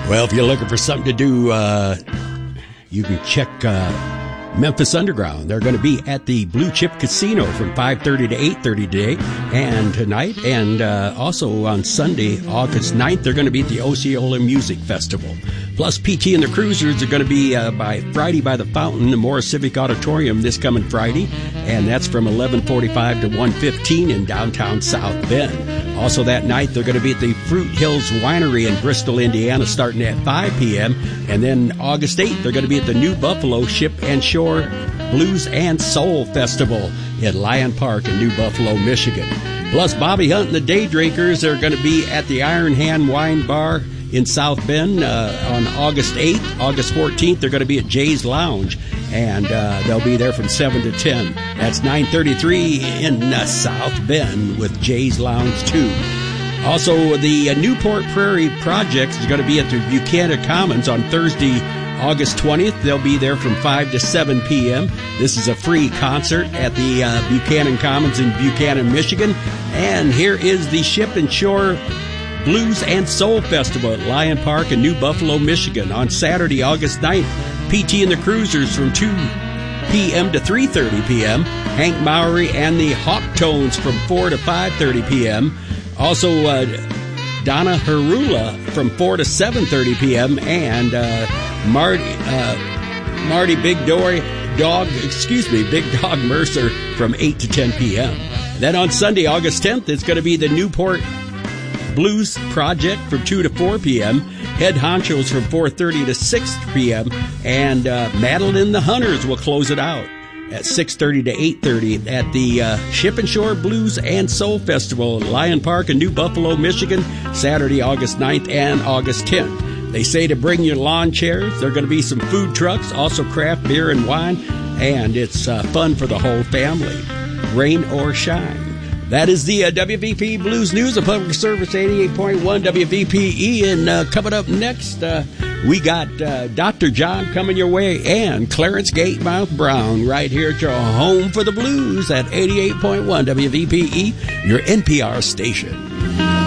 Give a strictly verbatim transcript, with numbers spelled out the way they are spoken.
Well, if you're looking for something to do, uh, you can check uh, Memphis Underground. They're going to be at the Blue Chip Casino from five thirty to eight thirty today and tonight. And uh, also on Sunday, August ninth, they're going to be at the Osceola Music Festival. Plus, P T and the Cruisers are going to be uh, by Friday by the Fountain, the Morris Civic Auditorium this coming Friday. And that's from eleven forty-five to one fifteen in downtown South Bend. Also that night, they're going to be at the Fruit Hills Winery in Bristol, Indiana, starting at five p.m. And then August eighth, they're going to be at the New Buffalo Ship and Shore Blues and Soul Festival at Lyon Park in New Buffalo, Michigan. Plus, Bobby Hunt and the Day Drinkers are going to be at the Iron Hand Wine Bar in South Bend uh, on August eighth. August fourteenth, they're going to be at Jay's Lounge, and uh, they'll be there from seven to ten. That's nine thirty-three in uh, South Bend with Jay's Lounge two. Also, the uh, Newport Prairie Projects is going to be at the Buchanan Commons on Thursday, August twentieth. They'll be there from five to seven p.m. This is a free concert at the uh, Buchanan Commons in Buchanan, Michigan. And here is the Ship and Shore Blues and Soul Festival at Lyon Park in New Buffalo, Michigan on Saturday, August ninth. P T and the Cruisers from two p.m. to three thirty p.m. Hank Mowry and the Hawk Tones from four to five thirty p.m. Also, uh, Donna Harula from four to seven thirty p.m. and uh, Marty uh, Marty Big Dory Dog, excuse me, Big Dog Mercer from eight to ten p.m. Then on Sunday, August tenth, it's going to be the Newport Blues Project from two to four p.m. Head Honchos from four thirty to six p.m. And uh, Madeline the Hunters will close it out at six thirty to eight thirty at the uh, Ship and Shore Blues and Soul Festival in Lyon Park in New Buffalo, Michigan, Saturday, August ninth and August tenth. They say to bring your lawn chairs. There are going to be some food trucks, also craft beer and wine, and it's uh, fun for the whole family, rain or shine. That is the uh, W V P Blues News of Public Service eighty-eight point one W V P E. And uh, coming up next, uh, we got uh, Doctor John coming your way and Clarence Gatemouth Brown right here at your home for the blues at eighty-eight point one W V P E, your N P R station.